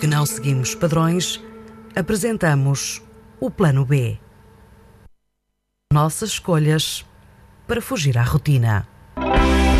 porque não seguimos padrões, apresentamos o Plano B. Nossas escolhas para fugir à rotina.